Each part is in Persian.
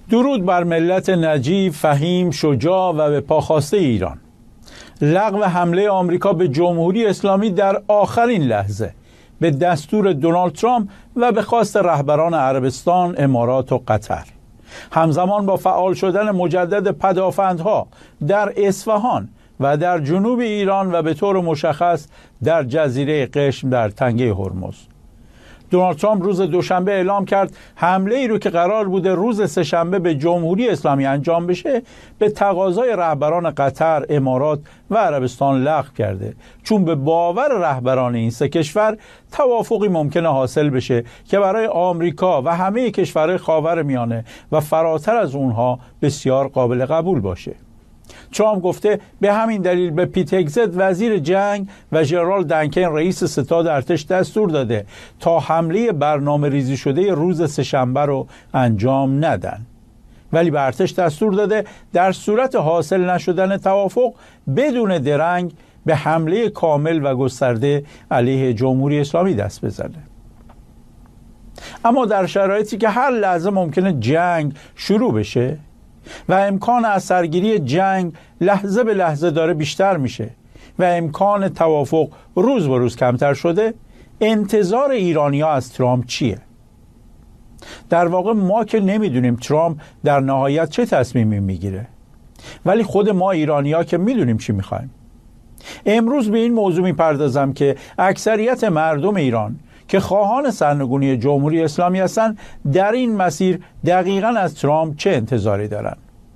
درود بر ملت نجیب، فهیم، شجاع و به پاخواسته ایران. لغو حمله آمریکا به جمهوری اسلامی در آخرین لحظه به دستور دونالد ترامپ و به خواست رهبران عربستان، امارات و قطر، همزمان با فعال شدن مجدد پدافندها در اصفهان و در جنوب ایران و به طور مشخص در جزیره قشم در تنگه هرمز. دونالد ترامپ روز دوشنبه اعلام کرد حمله ای رو که قرار بوده روز سه‌شنبه به جمهوری اسلامی انجام بشه به تقاضای رهبران قطر، امارات و عربستان لغو کرده، چون به باور رهبران این سه کشور توافقی ممکنه حاصل بشه که برای آمریکا و همه کشورهای خاورمیانه و فراتر از اونها بسیار قابل قبول باشه. ترامپ گفته به همین دلیل به پیت هگزت وزیر جنگ و ژنرال دنکن رئیس ستاد ارتش دستور داده تا حمله برنامه ریزی شده روز سه‌شنبه رو انجام ندن، ولی به ارتش دستور داده در صورت حاصل نشدن توافق بدون درنگ به حمله کامل و گسترده علیه جمهوری اسلامی دست بزنه. اما در شرایطی که هر لحظه ممکنه جنگ شروع بشه و امکان اثرگیری جنگ لحظه به لحظه داره بیشتر میشه و امکان توافق روز به روز کمتر شده، انتظار ایرانی‌ها از ترامپ چیه؟ در واقع ما که نمیدونیم ترامپ در نهایت چه تصمیمی میگیره، ولی خود ما ایرانی‌ها که میدونیم چی میخوایم. امروز به این موضوع میپردازم که اکثریت مردم ایران که خواهان سرنگونی جمهوری اسلامی هستند در این مسیر دقیقاً از ترامپ چه انتظاری دارن.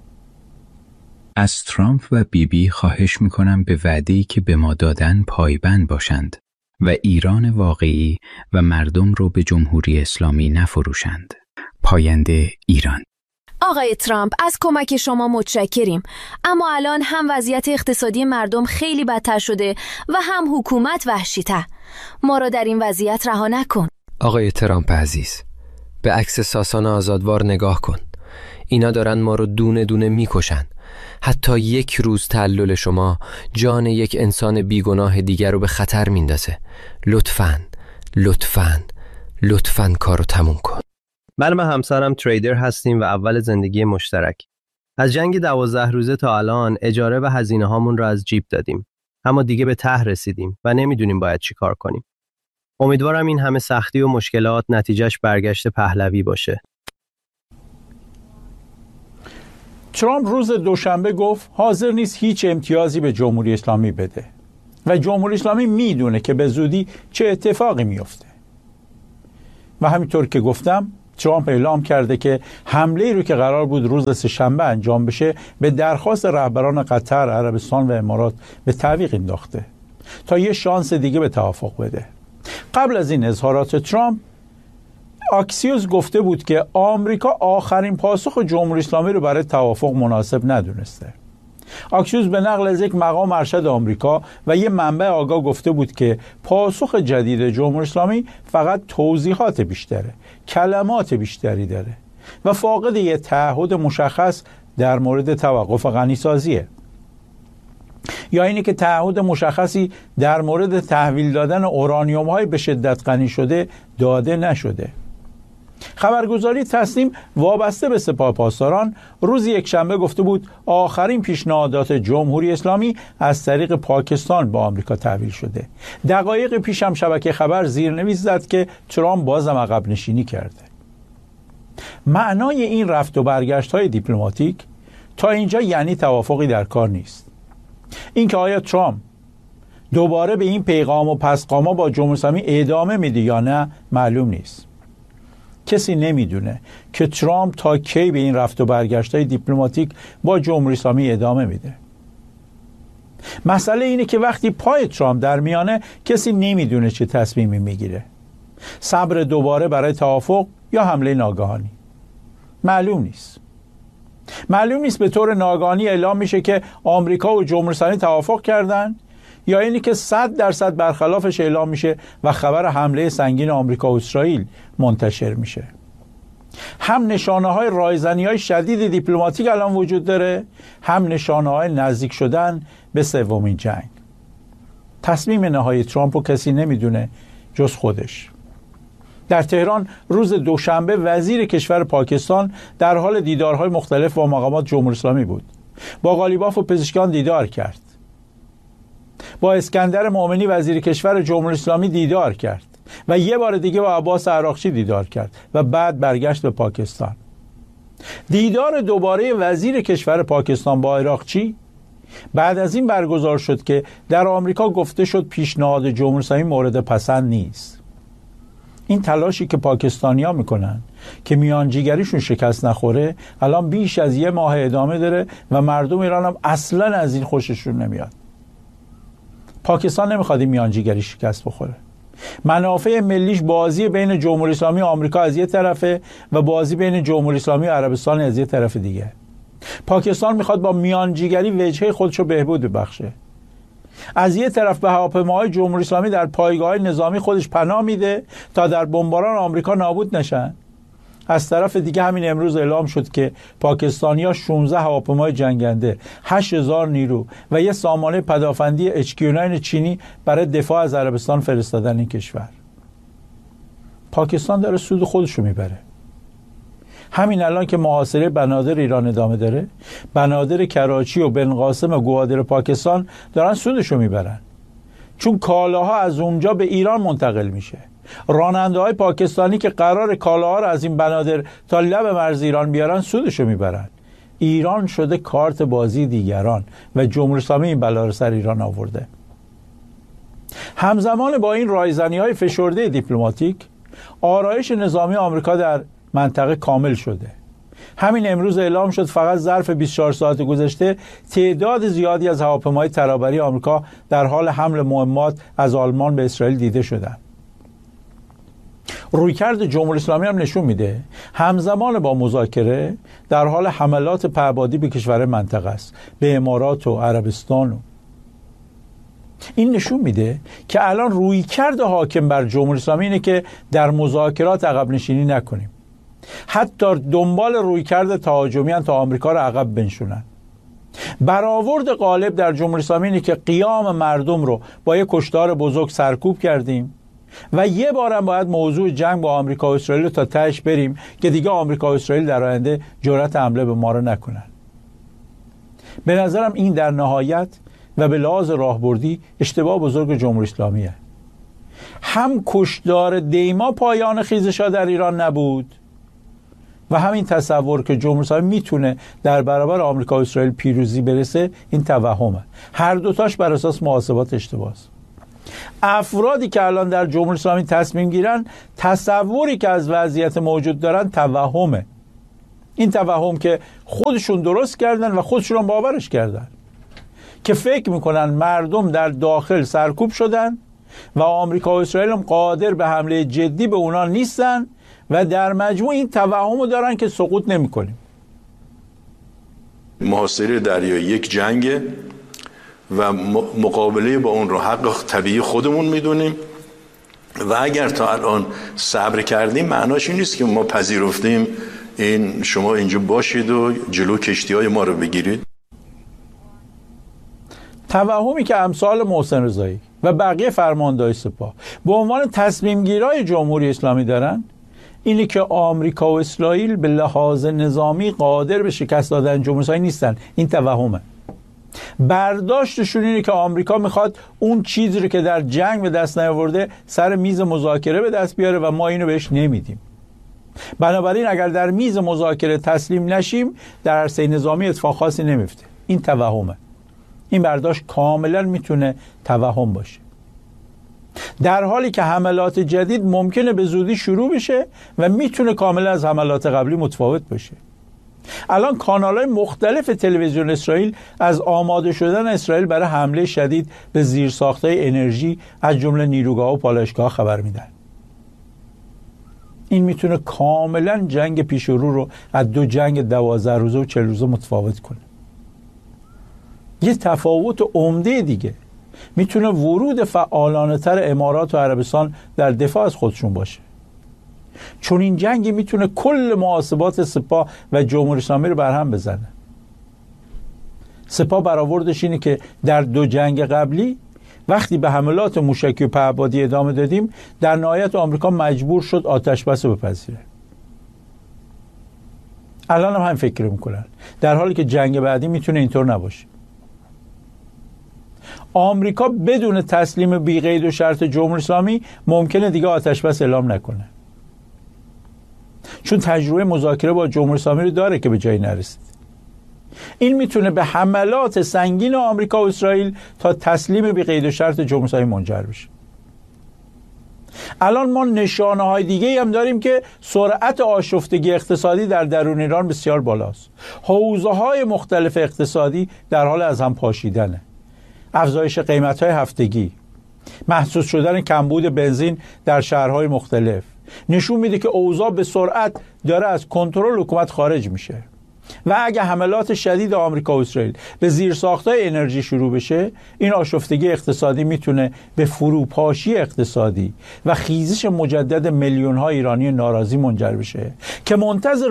از ترامپ و بیبی خواهش میکنم به وعده‌ای که به ما دادن پایبند باشند و ایران واقعی و مردم رو به جمهوری اسلامی نفروشند. پاینده ایران. آقای ترامپ، از کمک شما متشکریم، اما الان هم وضعیت اقتصادی مردم خیلی بدتر شده و هم حکومت وحشی‌تر. ما را در این وضعیت رها نکن. آقای ترامپ عزیز، به عکس ساسان آزادوار نگاه کن. اینا دارن ما رو دونه دونه میکشن. حتی یک روز تعلل شما جان یک انسان بیگناه دیگر رو به خطر میندازه. لطفاً لطفاً لطفاً کارو تموم کن. من و همسرم تریدر هستیم و اول زندگی مشترک. از جنگ 12 روزه تا الان اجاره و هزینه هامون رو از جیب دادیم، اما دیگه به ته رسیدیم و نمیدونیم باید چی کار کنیم. امیدوارم این همه سختی و مشکلات نتیجهش برگشت پهلوی باشه. ترامپ روز دوشنبه گفت حاضر نیست هیچ امتیازی به جمهوری اسلامی بده و جمهوری اسلامی میدونه که به زودی چه اتفاقی میفته. و همینطور که گفتم ترامپ اعلام کرده که حمله رو که قرار بود روز سه‌شنبه انجام بشه به درخواست رهبران قطر، عربستان و امارات به تعویق انداخته تا یه شانس دیگه به توافق بده. قبل از این اظهارات ترامپ، آکسیوس گفته بود که آمریکا آخرین پاسخ جمهوری اسلامی رو برای توافق مناسب ندونسته. آکسیوس به نقل از یک مقام ارشد آمریکا و یک منبع آگاه گفته بود که پاسخ جدید جمهوری اسلامی فقط توضیحات بیشتره، کلمات بیشتری داره و فاقد یک تعهد مشخص در مورد توقف غنیسازیه، یا اینه که تعهد مشخصی در مورد تحویل دادن اورانیوم های به شدت غنی شده داده نشده. خبرگزاری تسنیم وابسته به سپاه پاسداران روز یکشنبه گفته بود آخرین پیشنهادات جمهوری اسلامی از طریق پاکستان به آمریکا تحویل شده. دقایق پیش هم شبکه خبر زیرنویس زد که ترامپ بازم عقب نشینی کرده. معنای این رفت و برگشت های دیپلماتیک تا اینجا یعنی توافقی در کار نیست. اینکه آیا ترامپ دوباره به این پیغام و پسقاما با جمهوری اسلامی ادامه میده یا نه معلوم نیست. کسی نمیدونه که ترامپ تا کی به این رفت و برگشت‌های دیپلماتیک با جمهوری اسلامی ادامه میده. مسئله اینه که وقتی پای ترامپ در میانه کسی نمیدونه چه تصمیمی میگیره. صبر دوباره برای توافق یا حمله ناگهانی. معلوم نیست. معلوم نیست به طور ناگهانی اعلام میشه که آمریکا و جمهوری اسلامی توافق کردن، یا اینی که 100% برخلافش اعلام میشه و خبر حمله سنگین آمریکا و اسرائیل منتشر میشه. هم نشانه‌های رایزنی‌های شدید دیپلماتیک الان وجود داره، هم نشانه‌های نزدیک شدن به سومین جنگ. تصمیم نهایی ترامپ رو کسی نمیدونه جز خودش. در تهران روز دوشنبه وزیر کشور پاکستان در حال دیدارهای مختلف با مقامات جمهوری اسلامی بود. با قالیباف و پزشکان دیدار کرد. با اسکندر مومنی وزیر کشور جمهوری اسلامی دیدار کرد و یه بار دیگه با عباس عراقچی دیدار کرد و بعد برگشت به پاکستان. دیدار دوباره وزیر کشور پاکستان با عراقچی بعد از این برگزار شد که در آمریکا گفته شد پیشنهاد جمهوری اسلامی مورد پسند نیست. این تلاشی که پاکستانی‌ها میکنن که میانجیگریشون شکست نخوره الان بیش از 1 ماه ادامه داره و مردم ایران هم اصلا از این خوششون نمیاد. پاکستان نمیخواد این میانجیگری شکست بخوره. منافع ملیش بازی بین جمهوری اسلامی و آمریکا از یه طرفه و بازی بین جمهوری اسلامی و عربستان از یه طرف دیگه. پاکستان میخواد با میانجیگری وجهه خودشو بهبود ببخشه. از یه طرف به هواپیماهای جمهوری اسلامی در پایگاه‌های نظامی خودش پناه میده تا در بمباران آمریکا نابود نشن. از طرف دیگه همین امروز اعلام شد که پاکستانی‌ها 16 هواپیمای جنگنده، 8000 نیرو و یه سامانه پدافندی HQ-9 چینی برای دفاع از عربستان فرستادن این کشور. پاکستان داره سود خودشو میبره. همین الان که محاصره بنادر ایران ادامه داره، بنادر کراچی و بنقاسم و گوادر پاکستان دارن سودشو میبرن، چون کالاها از اونجا به ایران منتقل میشه. راننده های پاکستانی که قرار کالاها رو از این بنادر تا لب مرز ایران بیارن سودشو میبرن. ایران شده کارت بازی دیگران و جمهوری اسلامی این بلا رو سر ایران آورده. همزمان با این رایزنی های فشرده دیپلماتیک، آرایش نظامی آمریکا در منطقه کامل شده. همین امروز اعلام شد فقط ظرف 24 ساعت گذشته تعداد زیادی از هواپیماهای ترابری آمریکا در حال حمل مهمات از آلمان به اسرائیل دیده شدند. رویکرد جمهوری اسلامی هم نشون میده همزمان با مذاکره در حال حملات پهپادی به کشور منطقه است، به امارات و عربستان و این نشون میده که الان رویکرد حاکم بر جمهوری اسلامی اینه که در مذاکرات عقب نشینی نکنیم. حتی دنبال رویکرد تهاجمی تا آمریکا رو عقب بنشونن. برآورد غالب در جمهوری اسلامی اینه که قیام مردم رو با یک کشتار بزرگ سرکوب کردیم و یه بارم باید موضوع جنگ با آمریکا و اسرائیل تا تهش بریم که دیگه آمریکا و اسرائیل در آینده جرأت حمله به ما رو نکنن. به نظرم این در نهایت و به لحاظ راهبردی اشتباه بزرگ جمهوری اسلامیه. هم کشتار دیما پایان خیزش‌ها در ایران نبود و همین تصور که جمهوری اسلامی میتونه در برابر آمریکا و اسرائیل پیروزی برسه این توهمه. هر دوتاش بر اساس محاسبات اشتباهه. افرادی که الان در جمهوری اسلامی تصمیم گیرن تصوری که از وضعیت موجود دارن توهمه. این توهم که خودشون درست کردن و خودشون باورش کردن که فکر میکنن مردم در داخل سرکوب شدن و آمریکا و اسرائیل هم قادر به حمله جدی به اونا نیستن و در مجموع این توهمو دارن که سقوط نمی‌کنیم. محاصره دریایی یک جنگه و مقابله با اون رو حق طبیعی خودمون میدونیم و اگر تا الان صبر کردیم معناش این نیست که ما پذیرفتیم این شما اینجا باشید و جلو کشتی‌های ما رو بگیرید. توهمی که امثال محسن رضایی و بقیه فرماندهای سپاه به عنوان تصمیمگیرای جمهوری اسلامی دارن اینه که آمریکا و اسرائیل به لحاظ نظامی قادر به شکست دادن جمهوری اسلامی نیستن. این توهمه. برداشتشون اینه که آمریکا میخواد اون چیزی رو که در جنگ به دست نیاورده سر میز مذاکره به دست بیاره و ما اینو بهش نمیدیم. بنابراین اگر در میز مذاکره تسلیم نشیم در عرصه نظامی اتفاق خاصی نمیفته. این توهمه. این برداشت کاملا میتونه توهم باشه، در حالی که حملات جدید ممکنه به زودی شروع بشه و میتونه کاملا از حملات قبلی متفاوت باشه. الان کانال‌های مختلف تلویزیون اسرائیل از آماده شدن اسرائیل برای حمله شدید به زیرساخت‌های انرژی از جمله نیروگاه و پالایشگاه خبر میدن. این میتونه کاملا جنگ پیش رو از دو جنگ 12 روزه و 40 روزه متفاوت کنه. یه تفاوت عمده دیگه میتونه ورود فعالانه تر امارات و عربستان در دفاع از خودشون باشه، چون این جنگ میتونه کل محاسبات سپاه و جمهوری اسلامی رو برهم بزنه. سپاه برآوردش اینه که در دو جنگ قبلی وقتی به حملات موشکی و پهپادی ادامه دادیم، در نهایت آمریکا مجبور شد آتش‌بس بپذیره. الان هم همین فکر میکنن، در حالی که جنگ بعدی میتونه اینطور نباشه. آمریکا بدون تسلیم بی قید و شرط جمهوری اسلامی ممکنه دیگه آتش‌بس اعلام نکنه، چون تجربه مذاکره با جمهوری اسلامی رو داره که به جایی نرسید. این میتونه به حملات سنگین آمریکا و اسرائیل تا تسلیم بی قید و شرط جمهوری اسلامی منجر بشه. الان ما نشانه های دیگه هم داریم که سرعت آشفتگی اقتصادی در درون ایران بسیار بالاست. حوزه های مختلف اقتصادی در حال از هم پاشیدنه. افزایش قیمت های هفتگی، محسوس شدن کمبود بنزین در شهرهای مختلف نشون میده که اوضاع به سرعت داره از کنترل حکومت خارج میشه و اگه حملات شدید آمریکا و اسرائیل به زیرساخت‌های انرژی شروع بشه، این آشفتگی اقتصادی میتونه به فروپاشی اقتصادی و خیزش مجدد میلیون‌ها ایرانی ناراضی منجر بشه که منتظر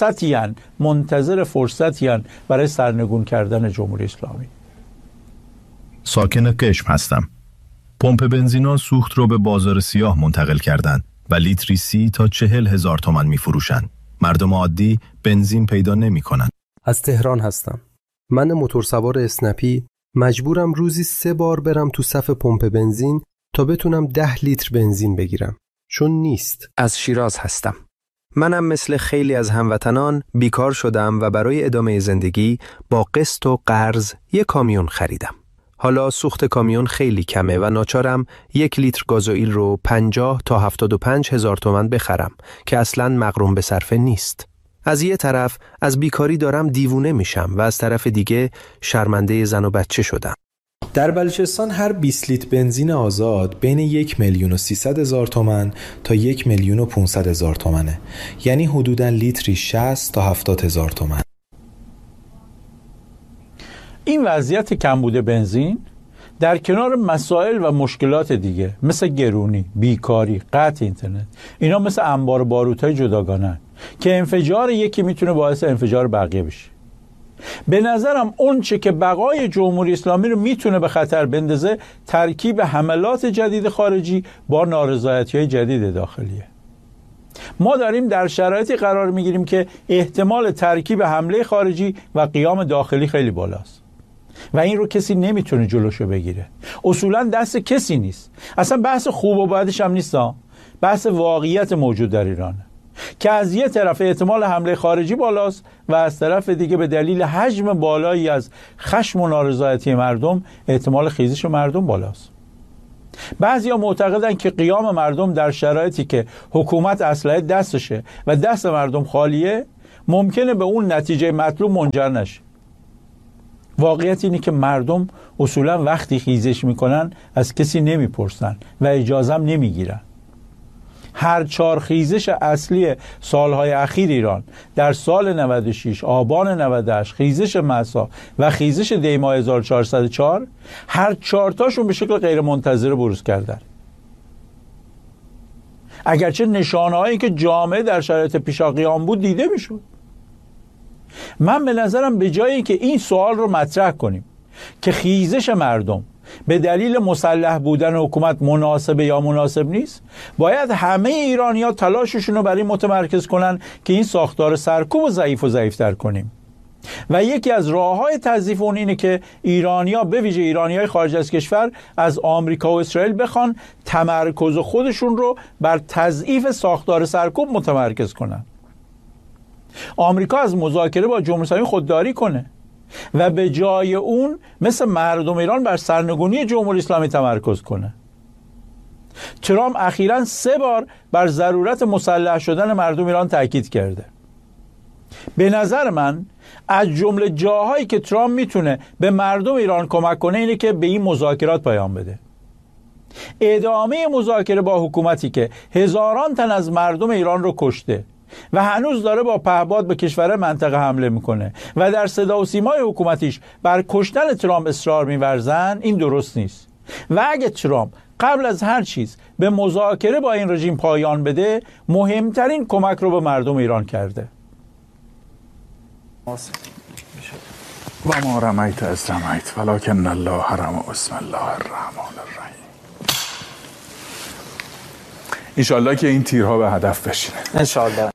فرصتی هن برای سرنگون کردن جمهوری اسلامی. ساکن قشم هستم. پمپ بنزینا سوخت رو به بازار سیاه منتقل کردن و لیتری 30 تا 40,000 تومان میفروشن. مردم عادی بنزین پیدا نمی کنن. از تهران هستم. من موتورسوار اسنپی مجبورم روزی 3 بار برم تو صف پمپ بنزین تا بتونم 10 لیتر بنزین بگیرم، چون نیست. از شیراز هستم. منم مثل خیلی از هموطنان بیکار شدم و برای ادامه زندگی با قسط و قرض یک کامیون خریدم. حالا سوخت کامیون خیلی کمه و ناچارم 1 لیتر گازوئیل رو 50 تا 75 هزار تومان بخرم که اصلاً مغروم به صرفه نیست. از یه طرف از بیکاری دارم دیوونه میشم و از طرف دیگه شرمنده زن و بچه شدم. در بلوچستان هر 20 لیتر بنزین آزاد بین 1,300,000 تومان تا 1,500,000 تومانه، یعنی حدوداً لیتری 60 تا 70,000 تومان. این وضعیت کمبود بنزین در کنار مسائل و مشکلات دیگه مثل گرونی، بیکاری، قطع اینترنت، اینا مثل انبار باروت‌های جداگانه که انفجار یکی میتونه باعث انفجار بقیه بشه. به نظرم اون چه که بقای جمهوری اسلامی رو میتونه به خطر بندازه ترکیب حملات جدید خارجی با نارضایتی‌های جدید داخلیه. ما داریم در شرایطی قرار میگیریم که احتمال ترکیب حمله خارجی و قیام داخلی خیلی بالاست و این رو کسی نمیتونه جلوشو بگیره. اصولا دست کسی نیست. اصلا بحث خوب و بدش هم نیست، بحث واقعیت موجود در ایرانه که از یه طرف احتمال حمله خارجی بالاست و از طرف دیگه به دلیل حجم بالایی از خشم و نارضایتی مردم احتمال خیزش مردم بالاست. بعضیا معتقدن که قیام مردم در شرایطی که حکومت اسلحه دستشه و دست مردم خالیه ممکنه به اون نتیجه مطلوب منجر نشه. واقعیت اینه که مردم اصولا وقتی خیزش میکنن از کسی نمیپرسن و اجازه هم نمیگیرن. هر 4 خیزش اصلی سالهای اخیر ایران در سال 96، آبان 98، خیزش مهسا و خیزش دی‌ماه 1404 هر 4 تاشون به شکل غیر منتظره بروز کردن. اگرچه نشانه‌هایی که جامعه در شرایط پیشاقیام بود دیده میشد. من به نظرم به جای اینکه این سوال رو مطرح کنیم که خیزش مردم به دلیل مسلح بودن حکومت مناسبه یا مناسب نیست، باید همه ایرانی‌ها تلاششون رو برای این متمرکز کنن که این ساختار سرکوب و ضعیف‌تر کنیم. و یکی از راه‌های تضعیف اون اینه که ایرانی‌ها به ویژه ایرانی‌های خارج از کشور از آمریکا و اسرائیل بخوان تمرکز خودشون رو بر تضعیف ساختار سرکوب متمرکز کنن. آمریکا از مذاکره با جمهوری اسلامی خودداری کنه و به جای اون مثل مردم ایران بر سرنگونی جمهوری اسلامی تمرکز کنه. ترامپ اخیراً 3 بار بر ضرورت مسلح شدن مردم ایران تاکید کرده. به نظر من از جمله جاهایی که ترامپ میتونه به مردم ایران کمک کنه اینه که به این مذاکرات پایان بده. ادامه مذاکره با حکومتی که هزاران تن از مردم ایران رو کشته و هنوز داره با پهپاد به کشور منطقه حمله میکنه و در صدا و سیمای حکومتیش بر کشتن ترامپ اصرار میورزن، این درست نیست. و اگه ترامپ قبل از هر چیز به مذاکره با این رژیم پایان بده، مهمترین کمک رو به مردم ایران کرده. و ما رمیت از رمیت ولکن الله رمی. بسم الله الرحمن الرحیم. انشالله که این تیرها به هدف بشینه. انشالله.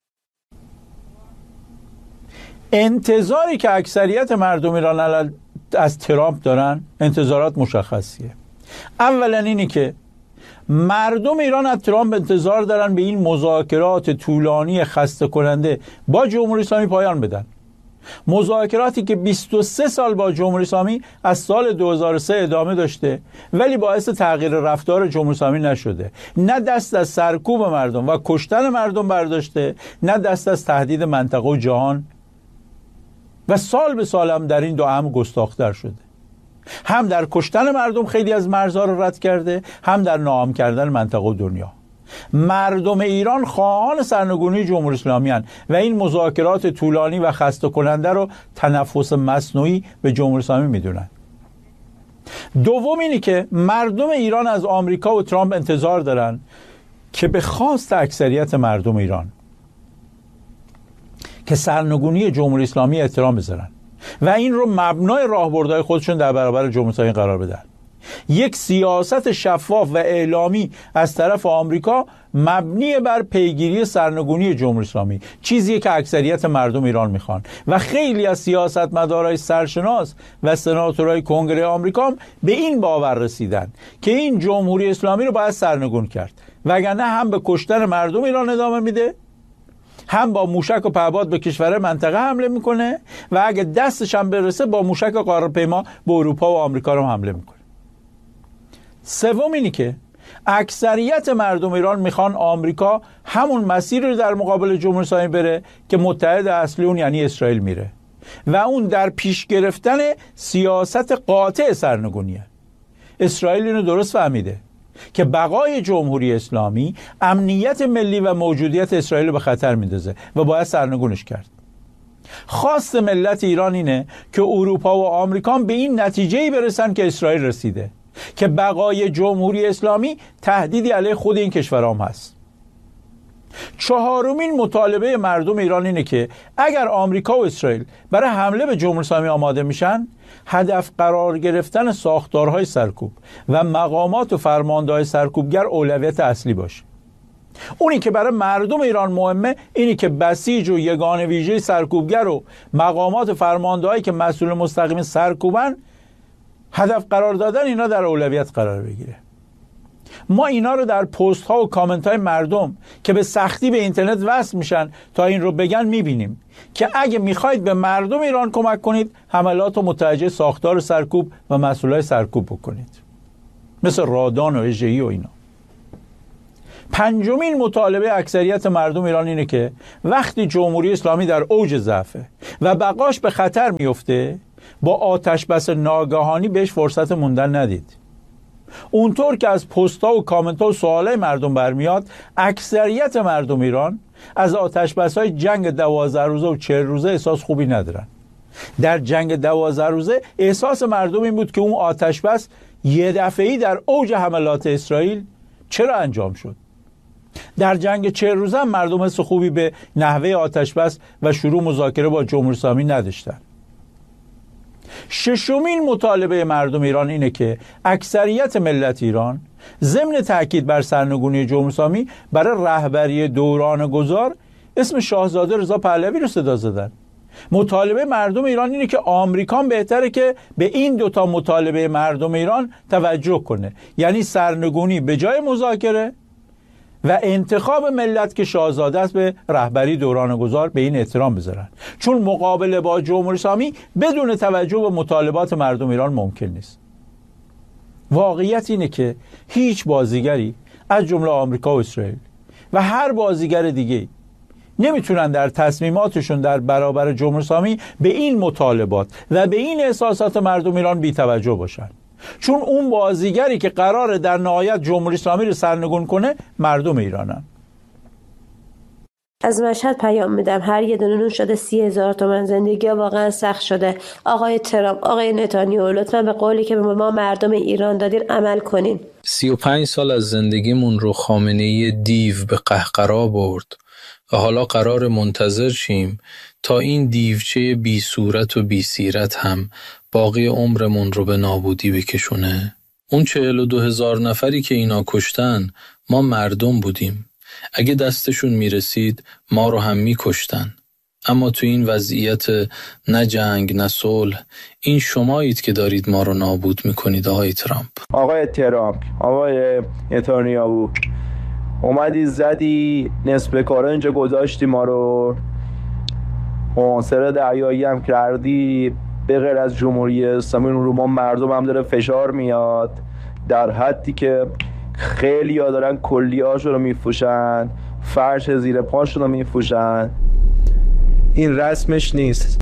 انتظاری که اکثریت مردم ایران از ترامپ دارن انتظارات مشخصیه. اولا اینی که مردم ایران از ترامپ انتظار دارن به این مذاکرات طولانی خسته کننده با جمهوری اسلامی پایان بدن. مذاکراتی که 23 سال با جمهوری اسلامی از سال 2003 ادامه داشته ولی باعث تغییر رفتار جمهوری اسلامی نشده. نه دست از سرکوب مردم و کشتن مردم برداشته، نه دست از تهدید منطقه و جهان، و سال به سال هم در این دو امر گستاخ‌تر شده. هم در کشتن مردم خیلی از مرزها رو رد کرده، هم در ناامن کردن منطقه و دنیا. مردم ایران خواهان سرنگونی جمهوری اسلامی هستند و این مذاکرات طولانی و خسته کننده رو تنفس مصنوعی به جمهوری اسلامی میدونن. دوم اینی که مردم ایران از آمریکا و ترامپ انتظار دارن که به خواست اکثریت مردم ایران که سرنگونی جمهوری اسلامی احترام بذارن و این رو مبنای راهبردهای خودشون در برابر جمهوری اسلامی قرار بدن. یک سیاست شفاف و اعلامی از طرف آمریکا مبنی بر پیگیری سرنگونی جمهوری اسلامی، چیزی که اکثریت مردم ایران میخوان و خیلی از سیاستمدارای سرشناس و سناتورهای کنگره آمریکا هم به این باور رسیدن که این جمهوری اسلامی رو باید سرنگون کرد، وگرنه هم به کشتن مردم ایران ادامه میده، هم با موشک و پهپاد به کشور منطقه حمله میکنه و اگه دستش هم برسه با موشک و قاره‌پیما به اروپا و آمریکا رو حمله میکنه. سوم اینی که اکثریت مردم ایران میخوان آمریکا همون مسیر رو در مقابل جمهوری اسلامی بره که متحد اصلی اون یعنی اسرائیل میره و اون در پیش گرفتن سیاست قاطع سرنگونیه. اسرائیل اینو درست فهمیده که بقای جمهوری اسلامی امنیت ملی و موجودیت اسرائیل رو به خطر میندازه و باید سرنگونش کرد. خواست ملت ایران اینه که اروپا و آمریکا به این نتیجه‌ای برسن که اسرائیل رسیده، که بقای جمهوری اسلامی تهدیدی علیه خود این کشورها هم هست. چهارمین مطالبه مردم ایران اینه که اگر آمریکا و اسرائیل برای حمله به جمهوری اسلامی آماده میشن، هدف قرار گرفتن ساختارهای سرکوب و مقامات و فرمانده‌های سرکوبگر اولویت اصلی باشه. اونی که برای مردم ایران مهمه اینی که بسیج و یگان ویژه سرکوبگر و مقامات و فرمانده‌هایی که مسئول مستقیم سرکوبن هدف قرار دادن اینا در اولویت قرار بگیره. ما اینا رو در پست ها و کامنت های مردم که به سختی به اینترنت وصل میشن تا این رو بگن میبینیم که اگه میخواید به مردم ایران کمک کنید، حملات و متوجه ساختار سرکوب و مسئولای سرکوب بکنید، مثل رادان و اژه‌ای و اینا. پنجمین مطالبه اکثریت مردم ایران اینه که وقتی جمهوری اسلامی در اوج ضعفه و بقاش به خطر میفته، با آتش بس ناگهانی بهش فرصت موندن ندید. اونطور که از پست‌ها و کامنت‌ها و سوالای مردم برمیاد، اکثریت مردم ایران از آتش بس‌های جنگ 12 روزه و 40 روزه احساس خوبی ندارن. در جنگ 12 روزه احساس مردم این بود که اون آتش بس یه دفعه‌ای در اوج حملات اسرائیل چرا انجام شد. در جنگ 40 روزه هم مردم حس خوبی به نحوه آتش بس و شروع مذاکره با جمهوری اسلامی نداشتن. ششمین مطالبه مردم ایران اینه که اکثریت ملت ایران ضمن تاکید بر سرنگونی جمهوری اسلامی برای رهبری دوران گذار اسم شاهزاده رضا پهلوی رو صدا زدن. مطالبه مردم ایران اینه که آمریکا بهتره که به این دوتا مطالبه مردم ایران توجه کنه، یعنی سرنگونی به جای مذاکره و انتخاب ملت که شاهزاده است به رهبری دوران گذار به این احترام بذارن، چون مقابله با جمهوری اسلامی بدون توجه به مطالبات مردم ایران ممکن نیست. واقعیت اینه که هیچ بازیگری از جمله آمریکا و اسرائیل و هر بازیگر دیگه نمیتونن در تصمیماتشون در برابر جمهوری اسلامی به این مطالبات و به این احساسات مردم ایران بی توجه باشن، چون اون بازیگری که قراره در نهایت جمهوری اسلامی رو سرنگون کنه مردم ایرانن. از مشهد پیام میدم، هر یه دونه شده 30,000 تومان، زندگی واقعا سخت شده. آقای ترامپ، آقای نتانیاهو، لطفا به قولی که به ما مردم ایران دادین عمل کنین. 35 سال از زندگیمون رو خامنه‌ای دیو به قهقرا برد و حالا قرار منتظر شیم تا این دیوچه بی صورت و بی سیرت هم باقی عمرمون رو به نابودی بکشونه. اون 42,000 نفری که اینا کشتن ما مردم بودیم. اگه دستشون میرسید ما رو هم میکشتن. اما تو این وضعیت نه جنگ نه صلح، این شمایید که دارید ما رو نابود میکنید آقای ترامپ. آقای ترامپ، آقای نتانیاهو، اومدی زدی نصف کارا اینجا گذاشتی، ما رو مناصره دریایی هم کردی. به غیر از جمهوری اسلامی رو ما مردم هم داره فشار میاد، در حدی که خیلی ها دارن کلیه‌هاشون رو میفروشن، فرش زیر پاشون رو میفروشن. این رسمش نیست.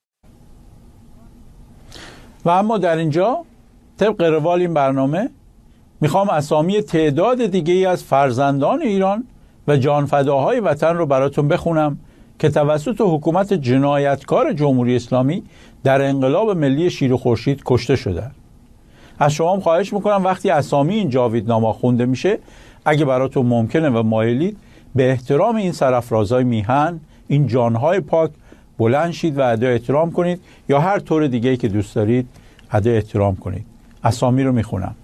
و اما در اینجا طبق روال این برنامه میخوام اسامی تعداد دیگه ای از فرزندان ایران و جانفداهای وطن رو براتون بخونم که توسط حکومت جنایتکار جمهوری اسلامی در انقلاب ملی شیر و خورشید کشته شدند. از شما خواهش میکنم وقتی اسامی این جاویدنامه خونده میشه، اگه براتون ممکنه و مایلید، به احترام این سرافرازای میهن، این جانهای پاک بلند شید و ادای احترام کنید، یا هر طور دیگه‌ای که دوست دارید ادای احترام کنید. اسامی رو میخونم: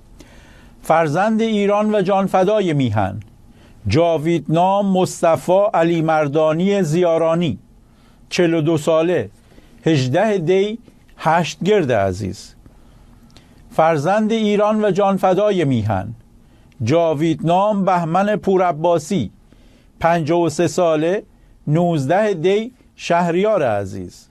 فرزند ایران و جانفدای میهن، جاویدنام مصطفی علی مردانی زیارانی، 42 ساله، 18 دی 8 گرد عزیز. فرزند ایران و جانفدای میهن، جاویدنام بهمن پورعباسی، 53 ساله، 19 دی شهریار عزیز.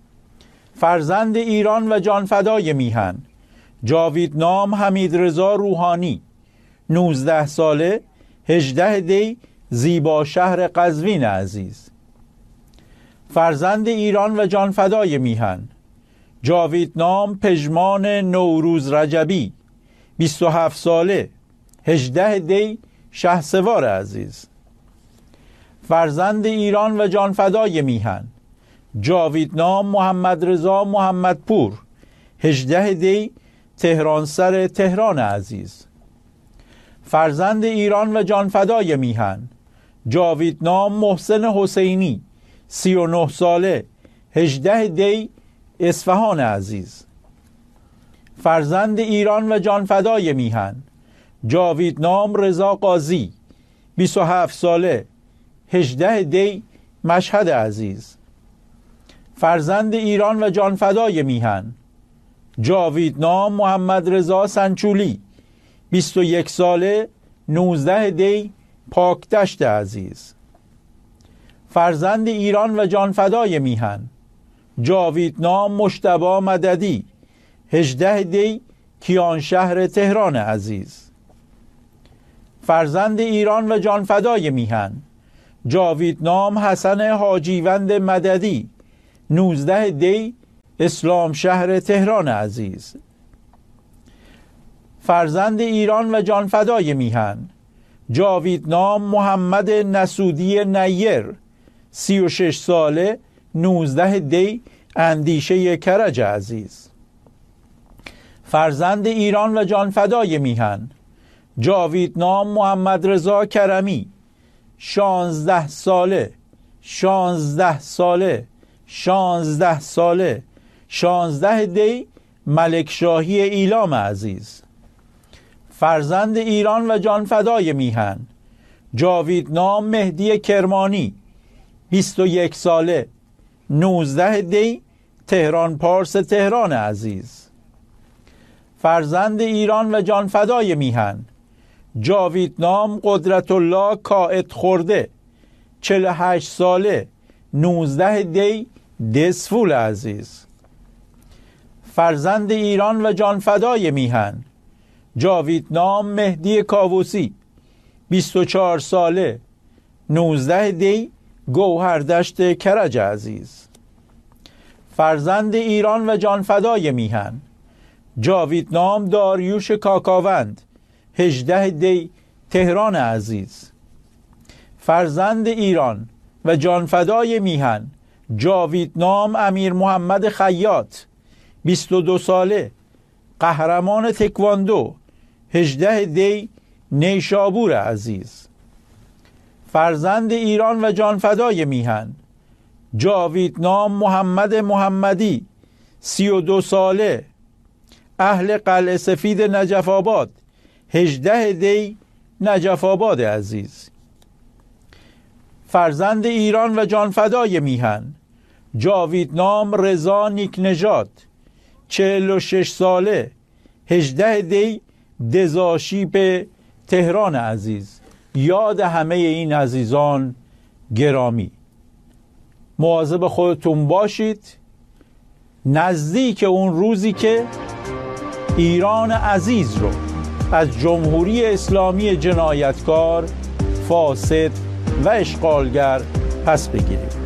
فرزند ایران و جانفدای میهن، جاویدنام حمیدرضا روحانی، 19 ساله، 18 دی زیبا شهر قزوین عزیز. فرزند ایران و جانفدای میهن، جاویدنام پژمان نوروز رجبی، 27 ساله، 18 دی شهسوار عزیز. فرزند ایران و جانفدای میهن، جاویدنام محمد رضا محمدپور، 18 دی تهرانسر تهران عزیز. فرزند ایران و جانفدای میهن، جاویدنام محسن حسینی، 39 ساله، 18 دی اصفهان عزیز. فرزند ایران و جانفدای میهن، جاویدنام رضا قاضی، 27 ساله، 18 دی مشهد عزیز. فرزند ایران و جانفدای میهن، جاویدنام محمد رضا سنچولی، 21 ساله، 19 دی پاکدشت عزیز. فرزند ایران و جانفدای میهن، جاویدنام مجتبی مددی، 18 دی کیانشهر تهران عزیز. فرزند ایران و جانفدای میهن، جاویدنام حسن حاجیوند مددی، 19 دی اسلام شهر تهران عزیز. فرزند ایران و جانفدای میهن، جاویدنام محمد نسودی نیر، 36 ساله، 19 دی اندیشه کرج عزیز. فرزند ایران و جانفدای میهن، جاویدنام محمد رضا کرمی، 16 ساله، 16 ساله، 16 ساله، 16 دی ملکشاهی ایلام عزیز. فرزند ایران و جانفدای میهن، جاویدنام مهدی کرمانی، 21 ساله، 19 دی تهران پارس تهران عزیز. فرزند ایران و جانفدای میهن، جاویدنام قدرت الله کائد خورده، 48 ساله، 19 دی دسفول عزیز. فرزند ایران و جانفدای میهن، جاویدنام مهدی کاووسی، 24 ساله، 19 دی گوهردشت کرج عزیز. فرزند ایران و جانفدای میهن، جاویدنام داریوش کاکاوند، 18 دی تهران عزیز. فرزند ایران و جانفدای میهن، جاویدنام امیر محمد خیاط، 22 ساله، قهرمان تکواندو، 18 دی نیشابور عزیز. فرزند ایران و جانفدای میهن، جاویدنام محمد محمدی 32 ساله، اهل قلعه سفید نجف آباد، 18 دی نجف آباد عزیز. فرزند ایران و جانفدای میهن، جاویدنام رضا نیک نژاد 46 ساله، 18 دی دزاشیب تهران عزیز. یاد همه این عزیزان گرامی. مواظب خودتون باشید، نزدیک اون روزی که ایران عزیز رو از جمهوری اسلامی جنایتکار، فاسد و اشغالگر پس بگیریم.